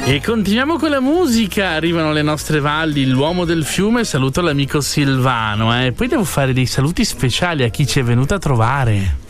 E continuiamo con la musica, arrivano le nostre valli, l'uomo del fiume, saluto l'amico Silvano, poi devo fare dei saluti speciali a chi ci è venuto a trovare.